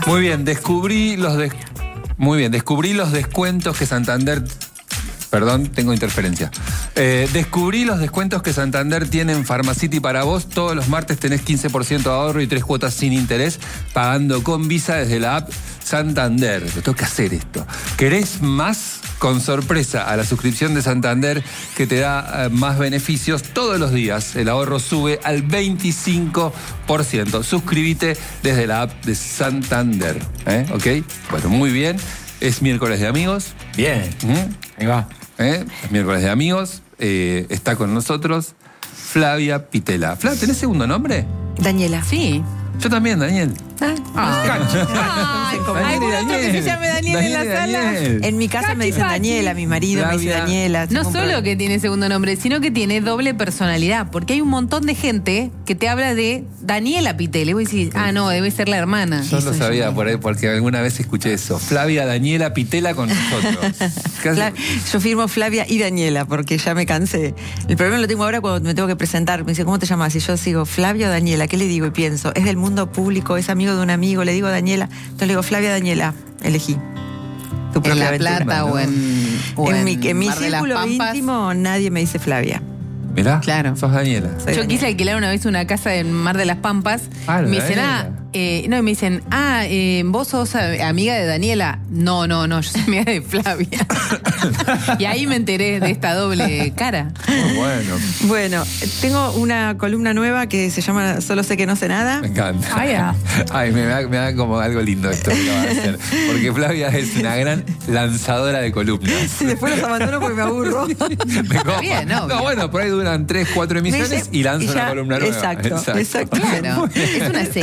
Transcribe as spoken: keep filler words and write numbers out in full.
Muy bien, descubrí los des... Muy bien, descubrí los descuentos que Santander... Perdón, tengo interferencia. Eh, descubrí los descuentos que Santander tiene en Pharmacity para vos. Todos los martes tenés quince por ciento de ahorro y tres cuotas sin interés pagando con Visa desde la app Santander. Lo tengo que hacer esto. ¿Querés más? Con sorpresa a la suscripción de Santander que te da eh, más beneficios todos los días. El ahorro sube al veinticinco por ciento. Suscríbete desde la app de Santander. ¿Eh? ¿Ok? Bueno, muy bien. Es miércoles de amigos. Bien. ¿Mm? Ahí va. ¿Eh? Es miércoles de amigos. Eh, está con nosotros Flavia Pitela. Flavia, ¿tenés segundo nombre? Daniela. Sí. Yo también, Daniel. Ah. Ay, ¿algún otro que se llame Daniel, en la sala? En mi casa me dicen Daniela, mi marido me dice Flavia. Daniela. No solo que tiene segundo nombre, sino que tiene doble personalidad. Porque hay un montón de gente que te habla de Daniela Pitela. Y vos decís, ah, no, debe ser la hermana. Yo lo sabía por ahí porque alguna vez escuché eso. Flavia Daniela Pitela con nosotros. Fla- Yo firmo Flavia y Daniela porque ya me cansé. El problema lo tengo ahora cuando me tengo que presentar. Me dice, ¿cómo te llamas? Y yo sigo, Flavia o Daniela. ¿Qué le digo? Y pienso, es del mundo público, es amigo de un amigo. Le digo Daniela. Entonces le digo, Flavia, Daniela. Elegí. Tu En propia La aventura. Plata ¿no? o en, o En mi, en mi Mar de las círculo Pampas. íntimo nadie me dice Flavia. Mirá, Claro. sos Daniela. Soy Yo Daniela. quise alquilar una vez una casa en Mar de las Pampas. Ah, me dicen, Daniela. ah, eh, no, y me dicen, ah, eh, vos sos eh, amiga de Daniela. No, no, no, yo soy amiga de Flavia. Y ahí me enteré de esta doble cara. Muy bueno. Bueno, tengo una columna nueva que se llama Solo sé que no sé nada. Me encanta. Ah, ya. Ay, me da, me da como algo lindo esto que lo va a hacer. Porque Flavia es una gran lanzadora de columnas. Y después los abandono porque me aburro. Me copa. bien, obvio. No, bueno, por ahí duran tres, cuatro emisiones Me dice- y lanza y ya- una columna nueva. exacto, exacto. Claro, es una serie.